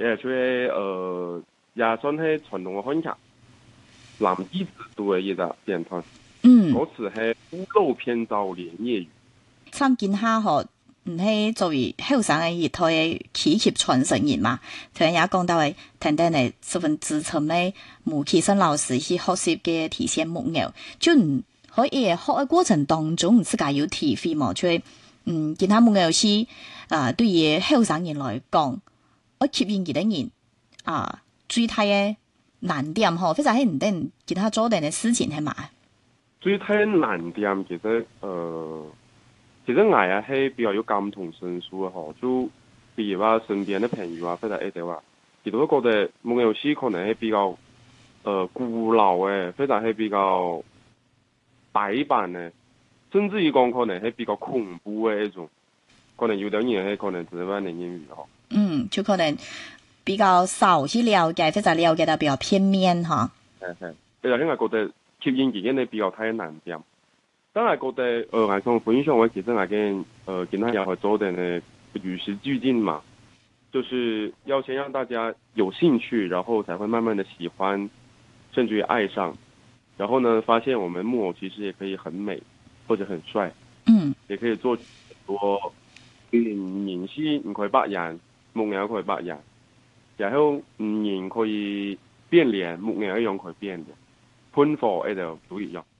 即係也算係傳統嘅漢劇，南藝子做嘅一個電台。嗰次係屋漏偏遭連夜雨。 參見下學，係作為後生嘅一代企業傳承人嘛，頭先也講到係等等係十分資深嘅吳啟生老師去學習嘅提線木偶，就唔可以學嘅過程當中唔自家有體會嘛，所以其他木偶師對於後生人來講，我吸引幾多人最大嘅難點嗬，非常係唔定其他做定嘅事情係嘛？ 最大嘅難點其實其實我也係比較有感同身受嘅嗬，就譬如話身邊嘅朋友非常一直話，其實我覺得木偶師可能係比較古老嘅，非常係比較呆板嘅，甚至於講可能係比較恐怖嘅一種，可能有啲人係可能只係話能言語嗬。 就可能比較少去了解，或者了解得比較片面嗬。 係，其實我覺得吸引自己呢比較太難點。但係覺得我想分享我其實我跟其他也會做的呢與時俱進嘛，就是要先讓大家有興趣，然後才會慢慢的喜歡，甚至於愛上，然後呢發現我們木偶其實也可以很美或者很帥，也可以做很多演戲唔可以扮人，木偶可以扮人，然後人可以變臉，木偶一樣可以變臉，噴火喺度都一樣。